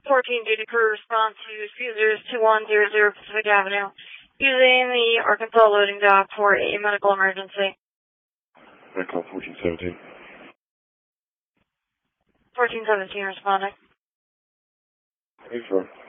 14 duty crew respond to Fusers 2100 Pacific Avenue using the Arkansas loading dock for a medical emergency. I call 1417. 1417 responding. Hey, sir.